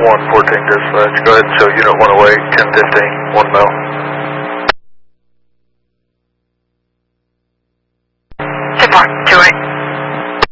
114 dispatch. Go ahead and show unit 108, 1015, 1 mil.